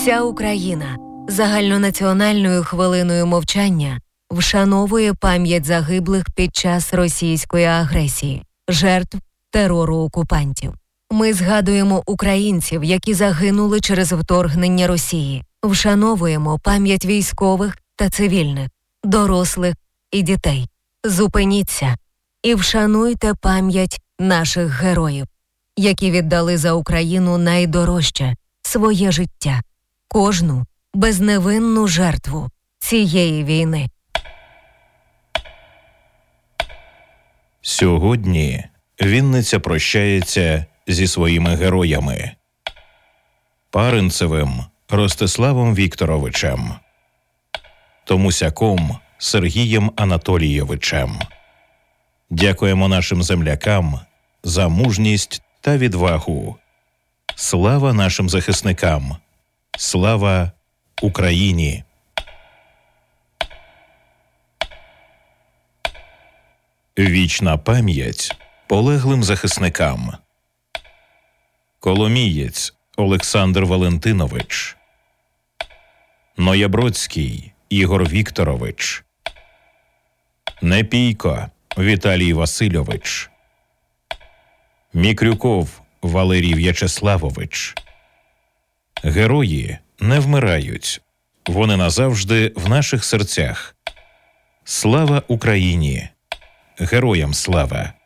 Вся Україна загальнонаціональною хвилиною мовчання вшановує пам'ять загиблих під час російської агресії, жертв терору окупантів. Ми згадуємо українців, які загинули через вторгнення Росії. Вшановуємо пам'ять військових та цивільних, дорослих і дітей. Зупиніться і вшануйте пам'ять наших героїв, які віддали за Україну найдорожче – своє життя, кожну безневинну жертву цієї війни. Сьогодні Вінниця прощається зі своїми героями. Паринцевим Ростиславом Вікторовичем, Томусяком Сергієм Анатолійовичем. Дякуємо нашим землякам за мужність та відвагу. Слава нашим захисникам! Слава Україні! Вічна пам'ять полеглим захисникам. Коломієць Олександр Валентинович, Ноябродський Ігор Вікторович, Непійко Віталій Васильович, Мікрюков Валерій В'ячеславович. Герої не вмирають, вони назавжди в наших серцях. Слава Україні! Героям слава!